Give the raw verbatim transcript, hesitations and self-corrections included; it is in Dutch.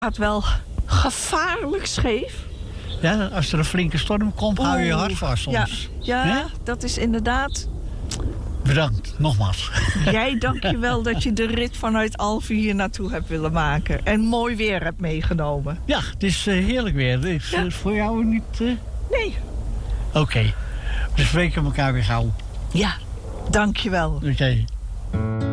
gaat wel gevaarlijk scheef. Ja, als er een flinke storm komt, hou je je hart vast soms. Ja, ja dat is inderdaad... Bedankt, nogmaals. Jij dank je wel dat je de rit vanuit Alphen hier naartoe hebt willen maken. En mooi weer hebt meegenomen. Ja, het is uh, heerlijk weer. Is ja. uh, voor jou niet... Uh... Nee. Oké, okay. We spreken elkaar weer gauw. Ja, dank je wel. Oké. Okay.